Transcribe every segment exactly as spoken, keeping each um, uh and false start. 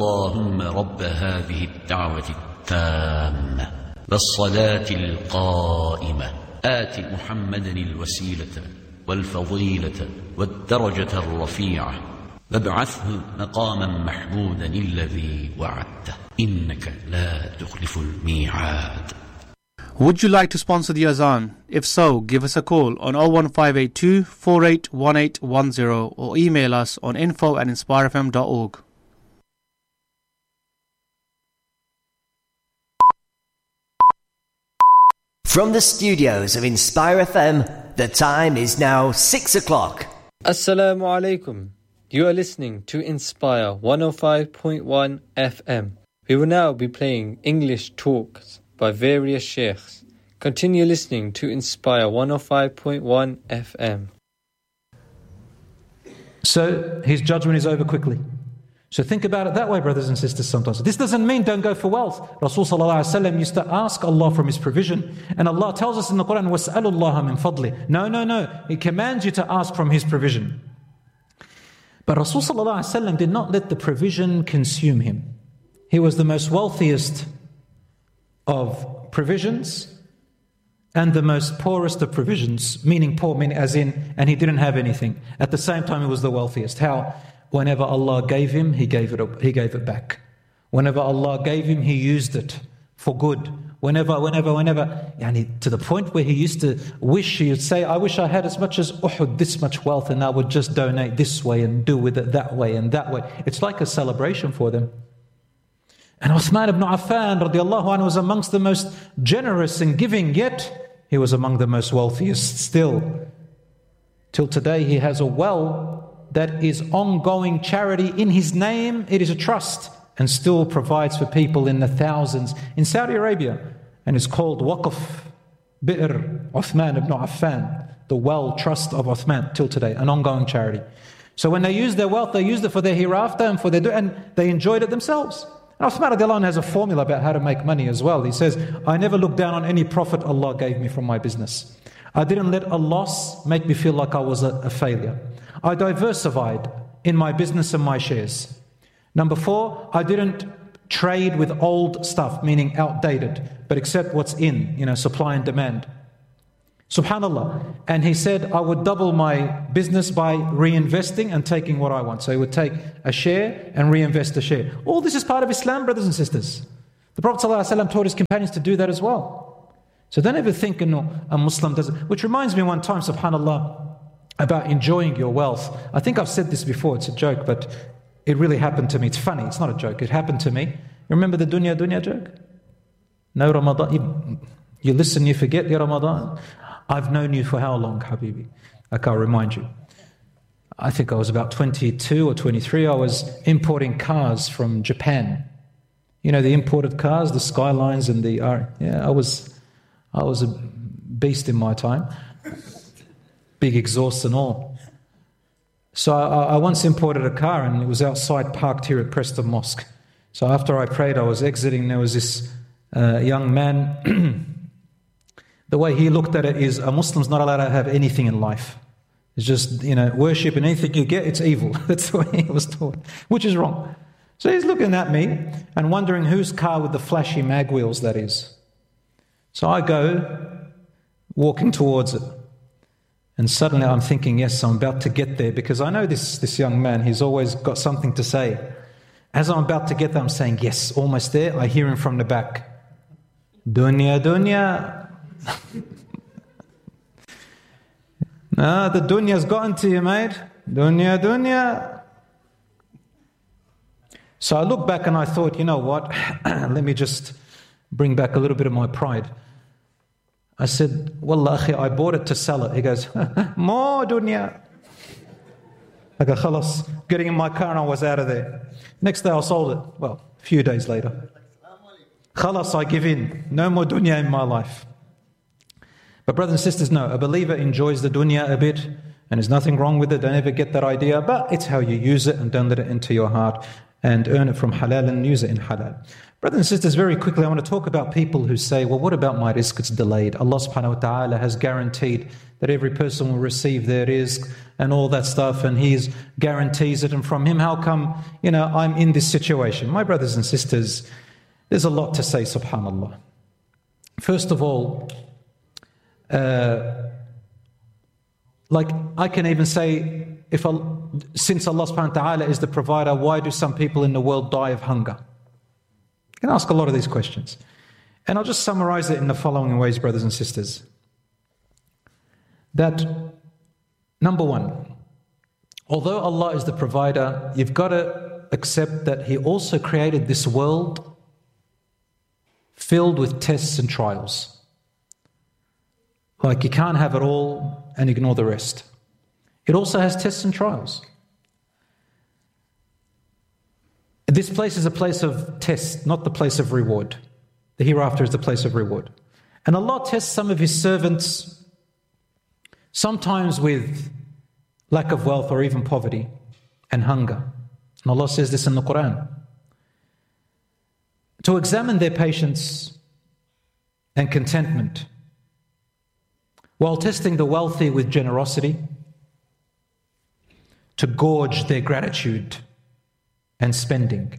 اللهم رب هذه الدعوة التامة والصلاة القائمة آت محمدا الوسيلة والفضيلة والدرجة الرفيعة وابعثه مقاما محمودا الذي وعدته إنك لا تخلف الميعاد. Would you like to sponsor the Azan? If so, give us a call on oh one five eight two, four eight one eight one zero or email us on info at inspire f m dot org. From the studios of Inspire F M, the time is now six o'clock. Assalamu alaikum. You are listening to Inspire one oh five point one F M. We will now be playing English talks by various sheikhs. Continue listening to Inspire one oh five point one F M. So his judgment is over quickly. So think about it that way, brothers and sisters, sometimes. This doesn't mean don't go for wealth. Rasul sallallahu alaihi wasallam used to ask Allah from His provision. And Allah tells us in the Quran, وَاسْأَلُوا اللَّهَ مِنْ فَضْلِهِ. No, no, no. He commands you to ask from His provision. But Rasul sallallahu alaihi wasallam did not let the provision consume him. He was the most wealthiest of provisions and the most poorest of provisions, meaning poor, meaning as in, and he didn't have anything. At the same time, he was the wealthiest. How? Whenever Allah gave him, he gave it, he gave it back. Whenever Allah gave him, he used it for good. Whenever, whenever, whenever, yani to the point where he used to wish, he would say, I wish I had as much as Uhud, this much wealth, and I would just donate this way and do with it that way and that way. It's like a celebration for them. And Uthman ibn Affan radiallahu anhu was amongst the most generous and giving, yet he was among the most wealthiest still. Till today he has a well that is ongoing charity in his name. It is a trust and still provides for people in the thousands in Saudi Arabia. And it's called Waqf Bi'r Uthman ibn Affan, the well trust of Uthman till today, an ongoing charity. So when they use their wealth, they used it for their hereafter and for their, and they enjoyed it themselves. And Uthman radiallahu anh has a formula about how to make money as well. He says, I never looked down on any profit Allah gave me from my business. I didn't let a loss make me feel like I was a, a failure. I diversified in my business and my shares. Number four, I didn't trade with old stuff, meaning outdated, but accept what's in, you know, supply and demand. Subhanallah. And he said, I would double my business by reinvesting and taking what I want. So he would take a share and reinvest a share. All this is part of Islam, brothers and sisters. The Prophet ﷺ taught his companions to do that as well. So don't ever think no, a Muslim does it. Which reminds me one time, subhanallah, about enjoying your wealth. I think I've said this before, it's a joke, but it really happened to me. It's funny, it's not a joke, it happened to me. You remember the dunya dunya joke? No Ramadan, you, you listen, you forget your Ramadan. I've known you for how long, Habibi? I can't remind you. I think I was about twenty-two or twenty-three. I was importing cars from Japan. You know, the imported cars, the Skylines and the... Uh, yeah, I was, I was a beast in my time. Big exhausts and all. So I, I once imported a car and it was outside parked here at Preston Mosque. So after I prayed, I was exiting. There was this uh, young man. The way he looked at it is a Muslim's not allowed to have anything in life. It's just, you know, worship and anything you get, it's evil. That's the way he was taught, which is wrong. So he's looking at me and wondering whose car with the flashy mag wheels that is. So I go walking towards it. And suddenly I'm thinking, yes, I'm about to get there, because I know this, this young man, he's always got something to say. As I'm about to get there, I'm saying, yes, almost there. I hear him from the back. Dunya, dunya. No, the dunya's gotten to you, mate. Dunya, dunya. So I looked back and I thought, you know what? Let me just bring back a little bit of my pride. I said, Wallah akhi, I bought it to sell it. He goes, more dunya. I go, khalas, getting in my car and I was out of there. Next day I sold it. Well, a few days later. Khalas, I give in. No more dunya in my life. But brothers and sisters, no, a believer enjoys the dunya a bit, and there's nothing wrong with it. Don't ever get that idea, but it's how you use it, and don't let it into your heart. and earn it from halal and use it in halal. Brothers and sisters, very quickly, I want to talk about people who say, well, what about my rizq? It's delayed. Allah subhanahu wa ta'ala has guaranteed that every person will receive their rizq and all that stuff, and He guarantees it. And from Him, how come, you know, I'm in this situation? My brothers and sisters, there's a lot to say, subhanallah. First of all, uh, like I can even say, if I, since Allah subhanahu wa ta'ala is the provider, why do some people in the world die of hunger? You can ask a lot of these questions. And I'll just summarize it in the following ways, brothers and sisters. That, number one, although Allah is the provider, you've got to accept that He also created this world filled with tests and trials. Like you can't have it all and ignore the rest. It also has tests and trials. This place is a place of test, not the place of reward. The hereafter is the place of reward. And Allah tests some of His servants, sometimes with lack of wealth or even poverty and hunger. And Allah says this in the Quran. To examine their patience and contentment, while testing the wealthy with generosity, to gauge their gratitude and spending.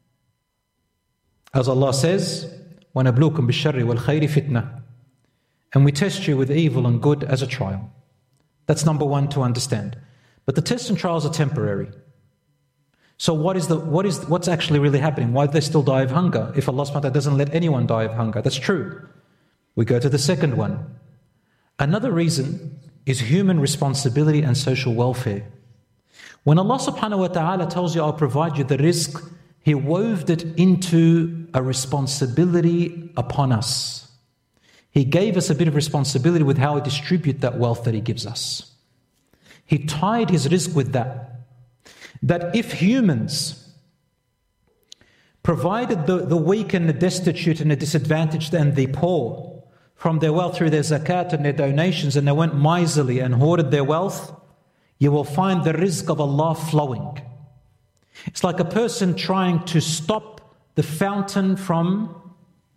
As Allah says, وَنَبْلُوكُمْ بِالشَّرِّ وَالْخَيْرِ فِتْنَةً. And we test you with evil and good as a trial. That's number one to understand. But the tests and trials are temporary. So what is the what is what's actually really happening? Why do they still die of hunger if Allah subhanahu wa ta'ala doesn't let anyone die of hunger? That's true. We go to the second one. Another reason is human responsibility and social welfare. When Allah subhanahu wa ta'ala tells you, I'll provide you the rizq, He woved it into a responsibility upon us. He gave us a bit of responsibility with how we distribute that wealth that He gives us. He tied His rizq with that. That if humans provided the, the weak and the destitute and the disadvantaged and the poor from their wealth through their zakat and their donations, and they went miserly and hoarded their wealth, you will find the rizq of Allah flowing. It's like a person trying to stop the fountain from,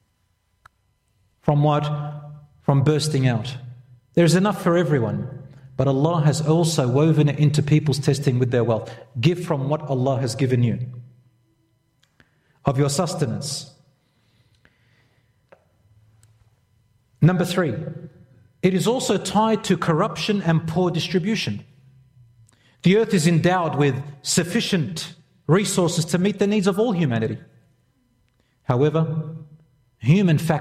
from what? From bursting out. There's enough for everyone, but Allah has also woven it into people's testing with their wealth. Give from what Allah has given you, of your sustenance. Number three, it is also tied to corruption and poor distribution. The earth is endowed with sufficient resources to meet the needs of all humanity. However, human factors